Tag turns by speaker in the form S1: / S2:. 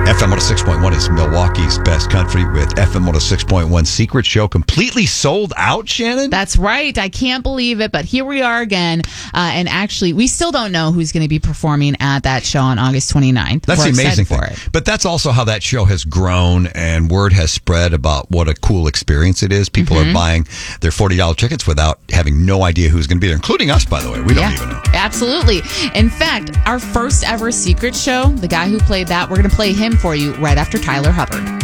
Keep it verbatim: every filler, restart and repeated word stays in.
S1: F M one oh six point one is Milwaukee's best country with F M one oh six point one Secret Show completely sold out, Shannon?
S2: That's right. I can't believe it, but here we are again. Uh, and actually, we still don't know who's going to be performing at that show on August twenty-ninth.
S1: That's
S2: We're
S1: the amazing
S2: excited
S1: thing.
S2: for it.
S1: But that's also how that show has grown and word has spread about what a cool experience it is. People
S2: Mm-hmm.
S1: are buying their forty dollars tickets without having no idea who's going to be there, including us, by the way. We don't
S2: Yeah,
S1: even know.
S2: absolutely. In fact, our first ever Secret Show, the guy who played that, we're going to play him for you right after Tyler Hubbard.